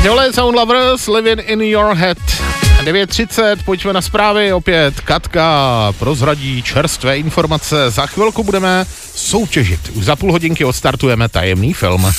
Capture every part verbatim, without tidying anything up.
Tohle je Sound Lovers, Living in Your Head. devět třicet, pojďme na zprávy, opět Katka prozradí čerstvé informace. Za chvilku budeme soutěžit. Už za půl hodinky odstartujeme tajemný film.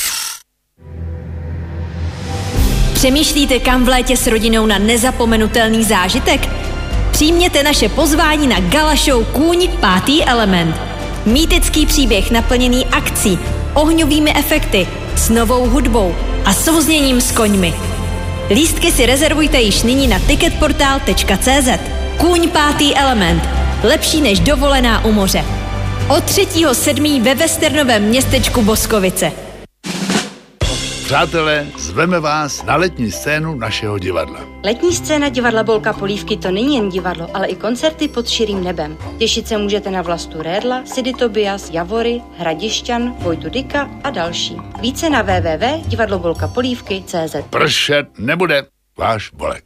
Přemýšlíte, kam v létě s rodinou na nezapomenutelný zážitek? Přijměte naše pozvání na gala show Kůň pátý element. Mýtický příběh naplněný akcí, ohňovými efekty, s novou hudbou a souzněním s koňmi. Lístky si rezervujte již nyní na ticketportal tečka cé zet. Kůň pátý element. Lepší než dovolená u moře. Od třetího sedmého ve westernovém městečku Boskovice. Přátelé, zveme vás na letní scénu našeho divadla. Letní scéna divadla Bolka Polívky to není jen divadlo, ale i koncerty pod širým nebem. Těšit se můžete na Vlastu Rédla, Sidy Tobias, Javory, Hradišťan, Vojtu Dyka a další. Více na w w w tečka divadlo bolka polívky tečka cé zet. Pršet nebude, váš Bolek.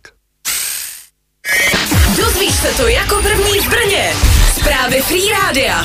Dozvíš se to jako první v Brně. Zprávy Free Rádia.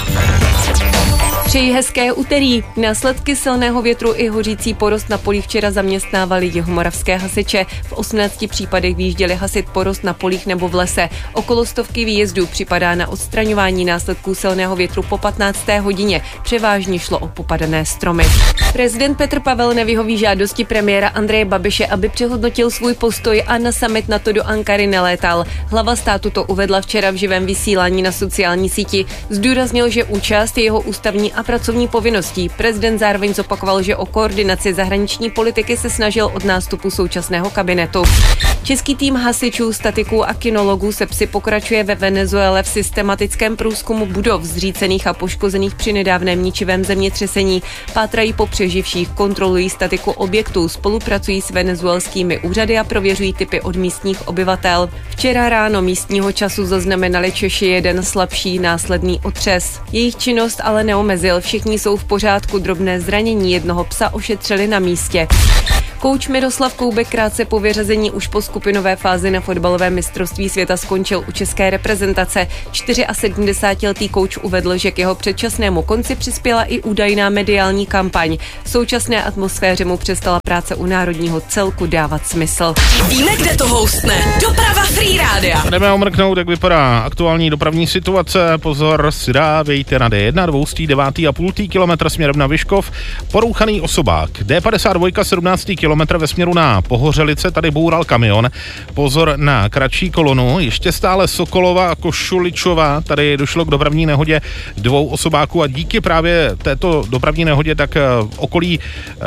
Přeji hezké úterý. Následky silného větru i hořící porost na polích včera zaměstnávali jihomoravské hasiče. V osmnácti případech vyjížděli hasit porost na polích nebo v lese. Okolo stovky výjezdů připadá na odstraňování následků silného větru po patnácté hodině. Převážně šlo o popadané stromy. Prezident Petr Pavel nevyhoví žádosti premiéra Andreje Babiše, aby přehodnotil svůj postoj a na summit NATO do Ankary nelétal. Hlava státu to uvedla včera v živém vysílání na sociální síti. Zdůraznil, že účast je jeho ústavní a pracovní povinností. Prezident zároveň zopakoval, že o koordinaci zahraniční politiky se snažil od nástupu současného kabinetu. Český tým hasičů, statiků a kinologů se psy pokračuje ve Venezuele v systematickém průzkumu budov zřícených a poškozených při nedávném ničivém zemětřesení. Pátrají po přeživších, kontrolují statiku objektů, spolupracují s venezuelskými úřady a prověřují typy od místních obyvatel. Včera ráno místního času zaznamenali Češi jeden slabší následný otřes. Jejich činnost ale neomezil, všichni jsou v pořádku, drobné zranění jednoho psa ošetřili na místě. Kouč Miroslav Koubek krátce po vyřazení už po skupinové fázi na fotbalovém mistrovství světa skončil u české reprezentace. sedmdesátčtyřletý kouč uvedl, že k jeho předčasnému konci přispěla i údajná mediální kampaň. V současné atmosféře mu přestala práce u národního celku dávat smysl. Víme, kde to houstne. Doprava Free Rádia. Jdeme omrknout, jak vypadá aktuální dopravní situace. Pozor, si dávejte na dé jedna, dvoustý, devátý a půltý kilometr směrem na Vyškov. Porouchaný osobák. dé padesát dva, sedmnáctý kilometr ve směru na Pohořelice, tady boural kamion. Pozor na kratší kolonu. Ještě stále Sokolova a Košuličová. Tady došlo k dopravní nehodě dvou osobáků a díky právě této dopravní nehodě tak v okolí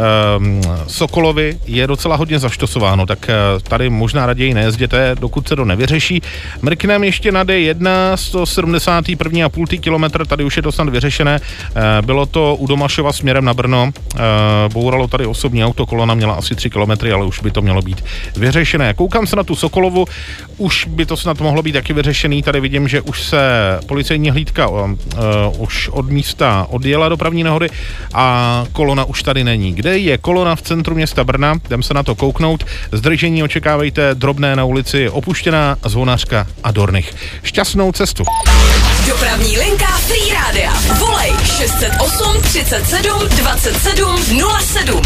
um, Sokolovy je docela hodně zaštosováno. Tak tady možná raději nejezděte, dokud se to nevyřeší. Mrknem ještě na dé jedna, sto sedmdesát jedna a půltý kilometr, tady už je to snad vyřešené. Bylo to u Domašova směrem na Brno. Bouralo tady osobní auto, kolona měla asi tři kilometry, ale už by to mělo být vyřešené. Koukám se na tu Sokolovu, už by to snad mohlo být taky vyřešený. Tady vidím, že už se policejní hlídka uh, už od místa odjela dopravní nehody a kolona už tady není. Kde je kolona v centru města Brna? Jdem se na to kouknout. Zdržení očekávejte drobné na ulici Opuštěná, Zvonařka a Dornych. Šťastnou cestu. Dopravní linka Free Rádia. Volej šest set osm, třicet sedm, dvacet sedm, nula sedm.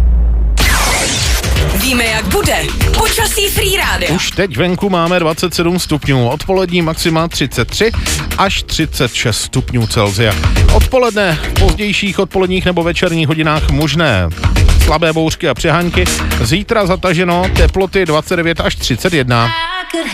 Víme, jak bude. Počasí Free Rádia. Už teď venku máme dvacet sedm stupňů, odpolední maxima třicet tři až třicet šest stupňů Celsia. Odpoledne, v pozdějších odpoledních nebo večerních hodinách možné slabé bouřky a přehánky. Zítra zataženo, teploty dvacet devět až třicet jedna.